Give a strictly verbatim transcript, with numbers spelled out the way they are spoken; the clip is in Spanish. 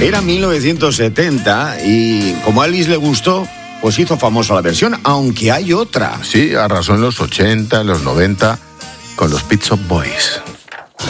Era mil novecientos setenta y como a Elvis le gustó, pues hizo famosa la versión, aunque hay otra. Sí, arrasó en los ochenta, en los noventa, con los Pet Shop Boys.